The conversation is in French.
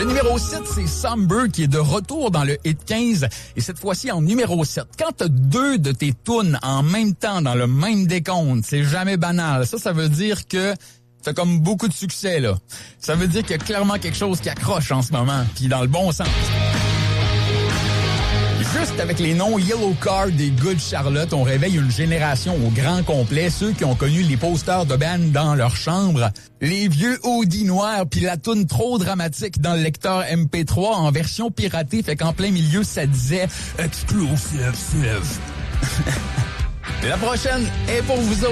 Le numéro 7, c'est Somber qui est de retour dans le hit 15 et cette fois-ci en numéro 7. Quand t'as deux de tes tunes en même temps dans le même décompte, c'est jamais banal. Ça veut dire que t'as comme beaucoup de succès, là. Ça veut dire qu'il y a clairement quelque chose qui accroche en ce moment, puis dans le bon sens. Juste avec les noms Yellow Card et Good Charlotte, on réveille une génération au grand complet, ceux qui ont connu les posters de band dans leur chambre, les vieux Audi noirs puis la toune trop dramatique dans le lecteur MP3 en version piratée, fait qu'en plein milieu, ça disait « Exclusive ». La prochaine est pour vous autres.